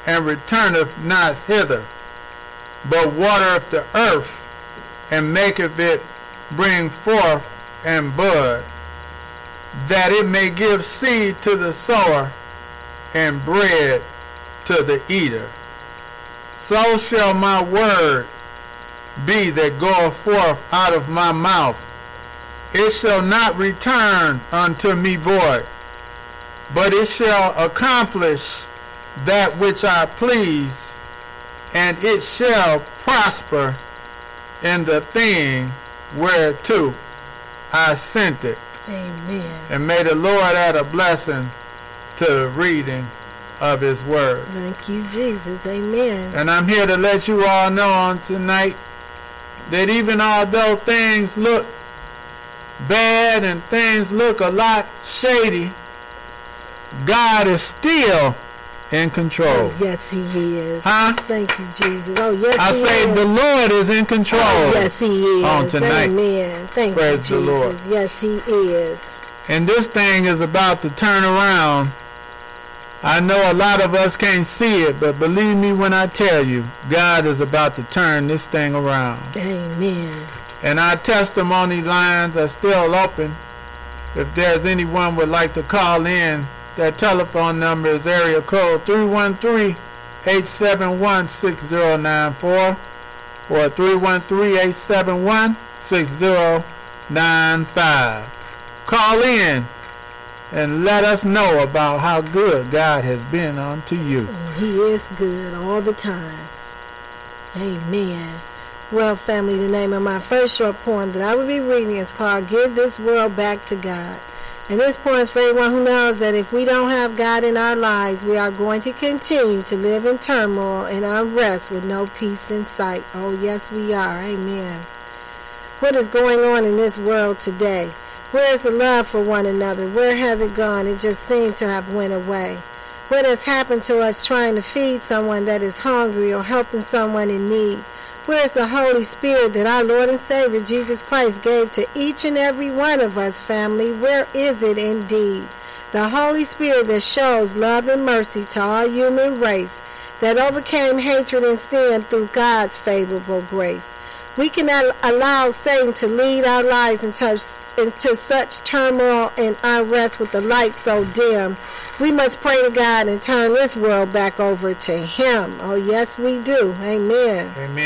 and returneth not hither, but watereth the earth, and maketh it bring forth and bud, that it may give seed to the sower, and bread to the eater. So shall my word be that goeth forth out of my mouth. It shall not return unto me void, but it shall accomplish that which I please, and it shall prosper in the thing whereto I sent it. Amen. And may the Lord add a blessing to the reading of his word. Thank you, Jesus. Amen. And I'm here to let you all know on tonight that even although things look bad and things look a lot shady, God is still in control. Oh, yes, he is. Huh? Thank you, Jesus. Oh, yes, I he say is. the Lord is in control. Oh, yes, he is. On tonight. Amen. Thank Praise you, the Jesus. Lord. Yes, he is. And this thing is about to turn around. I know a lot of us can't see it, but believe me when I tell you, God is about to turn this thing around. Amen. And our testimony lines are still open. If there's anyone would like to call in, that telephone number is area code 313-871-6094 or 313-871-6095. Call in and let us know about how good God has been unto you. He is good all the time. Amen. Well, family, the name of my first short poem that I will be reading is called Give This World Back to God. And this poem is for everyone who knows that if we don't have God in our lives, we are going to continue to live in turmoil and unrest with no peace in sight. Oh, yes, we are. Amen. What is going on in this world today? Where is the love for one another? Where has it gone? It just seemed to have went away. What has happened to us trying to feed someone that is hungry or helping someone in need? Where is the Holy Spirit that our Lord and Savior Jesus Christ gave to each and every one of us, family? Where is it indeed? The Holy Spirit that shows love and mercy to our human race, that overcame hatred and sin through God's favorable grace. We cannot allow Satan to lead our lives into such turmoil and unrest with the light so dim. We must pray to God and turn this world back over to Him. Oh, yes, we do. Amen. Amen.